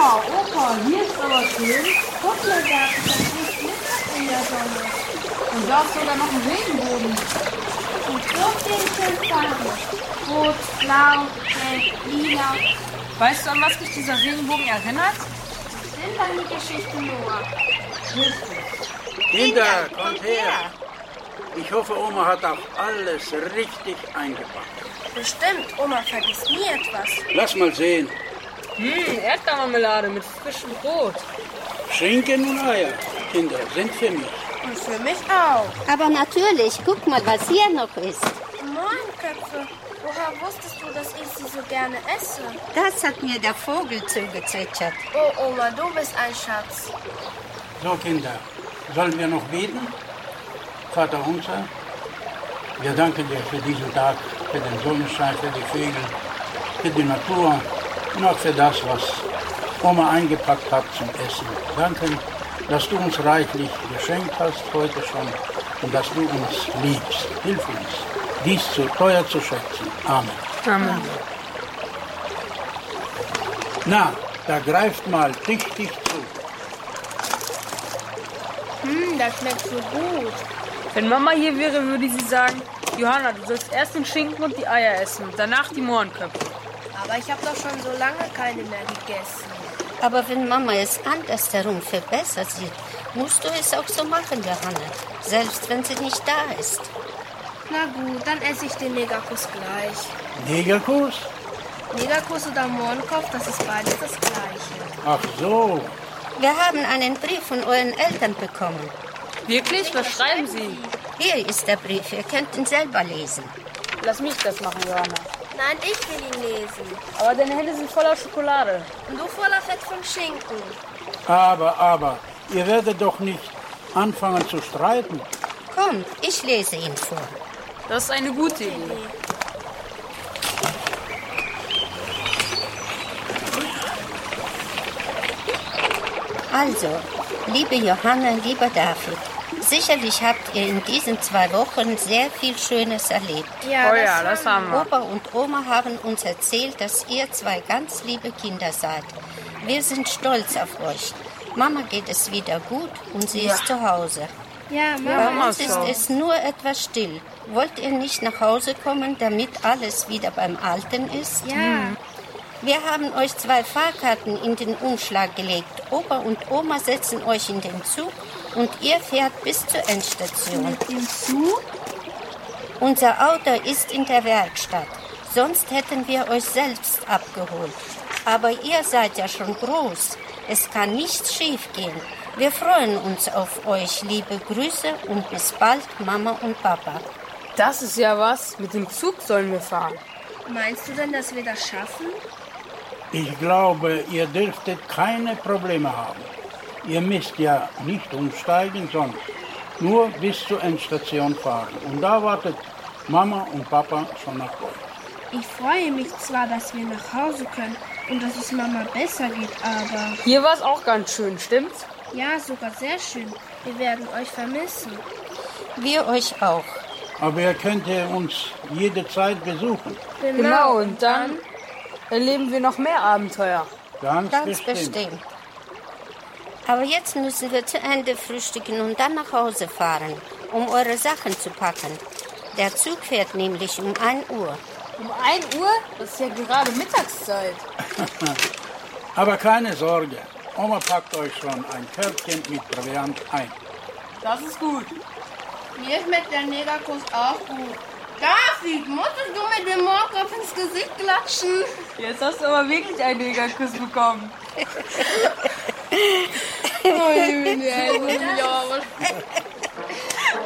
Oma, Opa, hier ist aber schön. Guck mal, da ist ein Glitter in der Sonne. Und da ist sogar noch ein Regenbogen. Und so viele schöne Farben. Rot, blau, gelb, lila. Weißt du, an was mich dieser Regenbogen erinnert? Sind an die Geschichte Noah. Kinder, kommt her. Ich hoffe, Oma hat auch alles richtig eingepackt. Bestimmt, Oma vergisst nie etwas. Lass mal sehen. Erdbeermarmelade mit frischem Brot. Schinken und Eier, Kinder, sind für mich. Und für mich auch. Aber natürlich, guck mal, was hier noch ist. Mohrenköpfe. Woher wusstest du, dass ich sie so gerne esse? Das hat mir der Vogel zugezwitschert. Oh, Oma, du bist ein Schatz. So, Kinder, sollen wir noch beten? Vater unser, wir danken dir für diesen Tag, für den Sonnenschein, für die Vögel, für die Natur und auch für das, was Oma eingepackt hat zum Essen. Danke, dass du uns reichlich geschenkt hast heute schon und dass du uns liebst. Hilf uns, dies zu teuer zu schätzen. Amen. Amen. Na, da greift mal tüchtig zu. Das schmeckt so gut. Wenn Mama hier wäre, würde sie sagen, Johanna, du sollst erst den Schinken und die Eier essen, danach die Mohrenköpfe. Aber ich habe doch schon so lange keine mehr gegessen. Aber wenn Mama es andersherum für besser sieht, musst du es auch so machen, Johanna. Selbst wenn sie nicht da ist. Na gut, dann esse ich den Negerkuss gleich. Negerkuss? Negerkuss oder Mohrenkopf, das ist beides das Gleiche. Ach so. Wir haben einen Brief von euren Eltern bekommen. Wirklich? Was schreiben sie? Hier ist der Brief, ihr könnt ihn selber lesen. Lass mich das machen, Johanna. Nein, ich will ihn lesen. Aber deine Hände sind voller Schokolade. Und du voller Fett vom Schinken. Aber, ihr werdet doch nicht anfangen zu streiten. Komm, ich lese ihn vor. Das ist eine gute Idee. Also, liebe Johanna, lieber David, sicherlich habt ihr in diesen 2 Wochen sehr viel Schönes erlebt. Ja, das haben wir. Opa und Oma haben uns erzählt, dass ihr 2 ganz liebe Kinder seid. Wir sind stolz auf euch. Mama geht es wieder gut und sie ist zu Hause. Ja, Bei Mama. uns ist es nur etwas still. Wollt ihr nicht nach Hause kommen, damit alles wieder beim Alten ist? Ja. Wir haben euch 2 Fahrkarten in den Umschlag gelegt. Opa und Oma setzen euch in den Zug und ihr fährt bis zur Endstation. Im Zug? Unser Auto ist in der Werkstatt. Sonst hätten wir euch selbst abgeholt. Aber ihr seid ja schon groß. Es kann nichts schiefgehen. Wir freuen uns auf euch. Liebe Grüße und bis bald, Mama und Papa. Das ist ja was. Mit dem Zug sollen wir fahren. Meinst du denn, dass wir das schaffen? Ich glaube, ihr dürftet keine Probleme haben. Ihr müsst ja nicht umsteigen, sondern nur bis zur Endstation fahren. Und da wartet Mama und Papa schon auf euch. Ich freue mich zwar, dass wir nach Hause können und dass es Mama besser geht, aber... Hier war es auch ganz schön, stimmt's? Ja, sogar sehr schön. Wir werden euch vermissen. Wir euch auch. Aber ihr könnt ja uns jederzeit besuchen. Genau, und dann erleben wir noch mehr Abenteuer. Ganz bestimmt. Aber jetzt müssen wir zu Ende frühstücken und dann nach Hause fahren, um eure Sachen zu packen. Der Zug fährt nämlich um 1 Uhr. Um 1 Uhr? Das ist ja gerade Mittagszeit. Aber keine Sorge, Oma packt euch schon ein Körbchen mit Proviant ein. Das ist gut. Mir schmeckt der Negerkuss auch gut. David, musstest du mit dem Mohrenkopf ins Gesicht klatschen? Jetzt hast du aber wirklich einen Negerkuss bekommen. Oh, ich bin ja